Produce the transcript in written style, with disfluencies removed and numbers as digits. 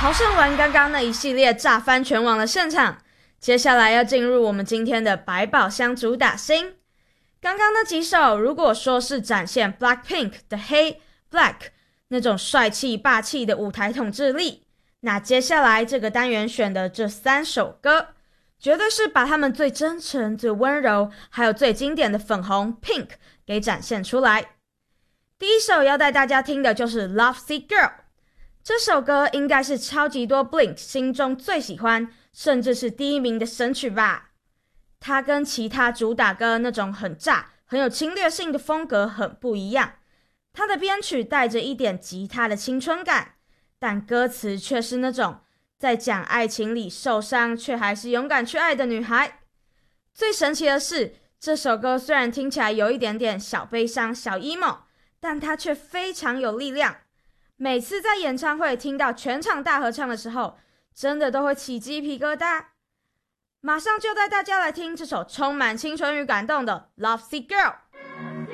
好胜完刚刚那一系列炸翻全网的现场，接下来要进入我们今天的百宝箱主打星。刚刚那几首如果说是展现 Blackpink 的黑 Black 那种帅气霸气的舞台统治力，那接下来这个单元选的这3首歌，绝对是把他们最真诚、最温柔，还有最经典的粉红 Pink 给展现出来。第一首要带大家听的就是《Lovesick Girl》，这首歌应该是超级多 Blink 心中最喜欢，甚至是第1名的神曲吧。它跟其他主打歌那种很炸、很有侵略性的风格很不一样。它的编曲带着一点吉他的青春感，但歌词却是那种在讲爱情里受伤却还是勇敢去爱的女孩。最神奇的是，这首歌虽然听起来有一点点小悲伤、小 emo， 但它却非常有力量。每次在演唱会听到全场大合唱的时候，真的都会起鸡皮疙瘩。马上就带大家来听这首充满青春与感动的《Lovesick Girl》。